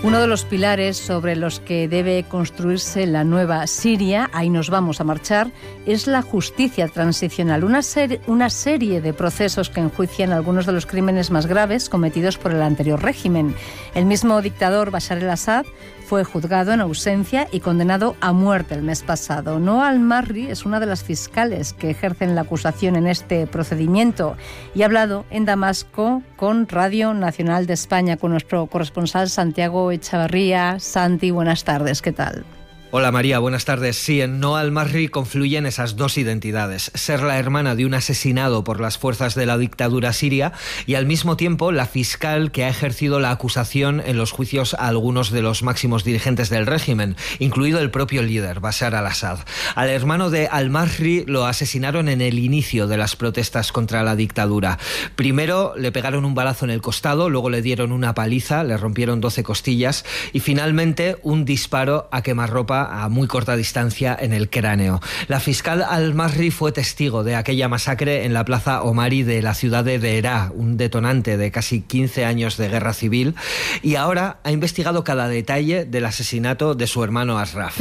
Uno de los pilares sobre los que debe construirse la nueva Siria, ahí nos vamos a marchar, es la justicia transicional, una serie de procesos que enjuician algunos de los crímenes más graves cometidos por el anterior régimen. El mismo dictador Bashar al-Assad fue juzgado en ausencia y condenado a muerte el mes pasado. Noa al-Marri es una de las fiscales que ejercen la acusación en este procedimiento y ha hablado en Damasco con Radio Nacional de España, con nuestro corresponsal Santiago Echavarría. Santi, buenas tardes, ¿qué tal? Hola María, buenas tardes. Sí, en Noa al-Marri confluyen esas dos identidades, ser la hermana de un asesinado por las fuerzas de la dictadura siria y al mismo tiempo la fiscal que ha ejercido la acusación en los juicios a algunos de los máximos dirigentes del régimen, incluido el propio líder, Bashar al-Assad. Al hermano de al-Marri lo asesinaron en el inicio de las protestas contra la dictadura. Primero le pegaron un balazo en el costado, luego le dieron una paliza, le rompieron 12 costillas y finalmente un disparo a quemarropa a muy corta distancia en el cráneo. La fiscal al-Marri fue testigo de aquella masacre en la plaza Omari de la ciudad de Deraa, un detonante de casi 15 años de guerra civil, y ahora ha investigado cada detalle del asesinato de su hermano Ashraf.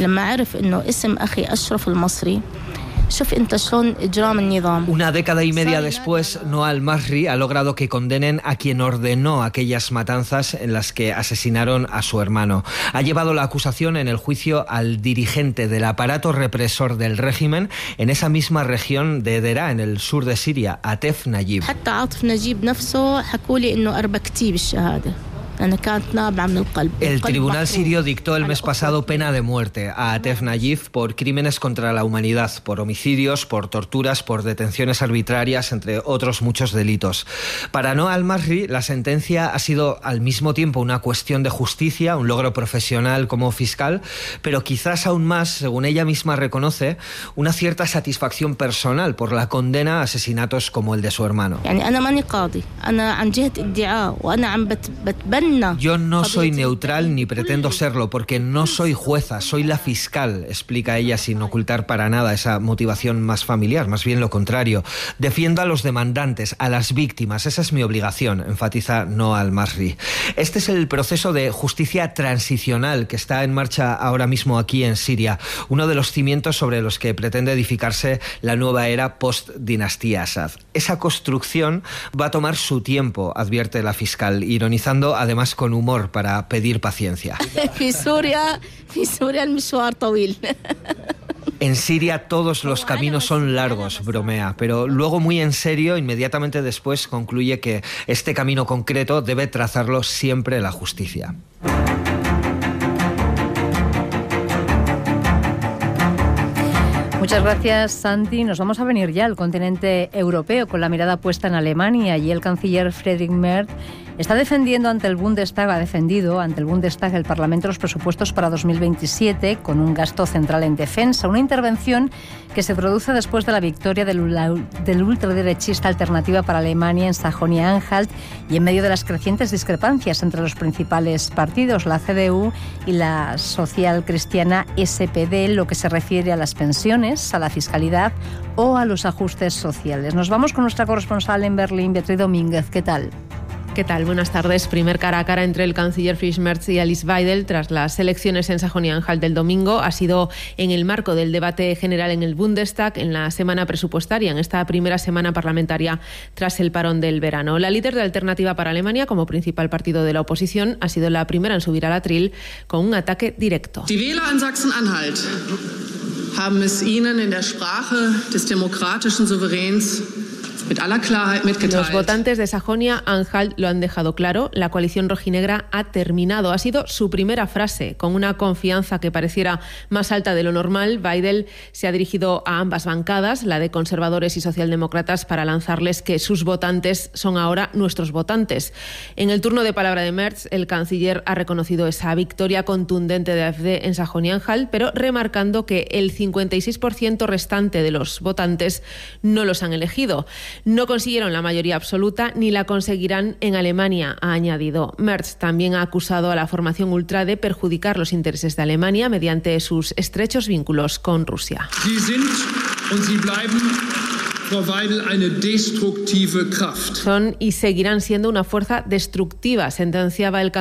Una década y media después, Noa al-Marri ha logrado que condenen a quien ordenó aquellas matanzas en las que asesinaron a su hermano. Ha llevado la acusación en el juicio al dirigente del aparato represor del régimen en esa misma región de Deraa, en el sur de Siria, Atef Najib. El tribunal sirio dictó el mes pasado pena de muerte a Atef Najib por crímenes contra la humanidad, por homicidios, por torturas, por detenciones arbitrarias, entre otros muchos delitos. Para Noa al-Marri, la sentencia ha sido al mismo tiempo una cuestión de justicia, un logro profesional como fiscal, pero quizás aún más, según ella misma reconoce, una cierta satisfacción personal por la condena a asesinatos como el de su hermano. Yo no soy neutral ni pretendo serlo porque no soy jueza, soy la fiscal, explica ella sin ocultar para nada esa motivación más familiar, más bien lo contrario. Defiendo a los demandantes, a las víctimas, esa es mi obligación, enfatiza Noa al-Marri. Este es el proceso de justicia transicional que está en marcha ahora mismo aquí en Siria, uno de los cimientos sobre los que pretende edificarse la nueva era post-dinastía Assad. Esa construcción va a tomar su tiempo, advierte la fiscal, ironizando además con humor para pedir paciencia. En Siria todos los caminos son largos, bromea, pero luego muy en serio, inmediatamente después concluye que este camino concreto debe trazarlo siempre la justicia. Muchas gracias, Santi. Nos vamos a venir ya al continente europeo con la mirada puesta en Alemania y el canciller Friedrich Merz está defendiendo ante el Bundestag, el Parlamento, los presupuestos para 2027 con un gasto central en defensa, una intervención que se produce después de la victoria del ultraderechista Alternativa para Alemania en Sajonia-Anhalt y en medio de las crecientes discrepancias entre los principales partidos, la CDU y la socialcristiana SPD, lo que se refiere a las pensiones, a la fiscalidad o a los ajustes sociales. Nos vamos con nuestra corresponsal en Berlín, Beatriz Domínguez. ¿Qué tal? ¿Qué tal? Buenas tardes. Primer cara a cara entre el canciller Friedrich Merz y Alice Weidel tras las elecciones en Sajonia-Anhalt del domingo. Ha sido en el marco del debate general en el Bundestag en la semana presupuestaria, en esta primera semana parlamentaria tras el parón del verano. La líder de Alternativa para Alemania, como principal partido de la oposición, ha sido la primera en subir al atril con un ataque directo. Die Wähler en Sachsen-Anhalt haben es ihnen en der Sprache des demokratischen Souveräns Los votantes de Sajonia-Anhalt lo han dejado claro. La coalición rojinegra ha terminado. Ha sido su primera frase. Con una confianza que pareciera más alta de lo normal, Weidel se ha dirigido a ambas bancadas, la de conservadores y socialdemócratas, para lanzarles que sus votantes son ahora nuestros votantes. En el turno de palabra de Merz, el canciller ha reconocido esa victoria contundente de AfD en Sajonia-Anhalt, pero remarcando que el 56% restante de los votantes no los han elegido. No consiguieron la mayoría absoluta ni la conseguirán en Alemania, ha añadido. Merz también ha acusado a la formación ultra de perjudicar los intereses de Alemania mediante sus estrechos vínculos con Rusia. Son y seguirán siendo una fuerza destructiva, sentenciaba el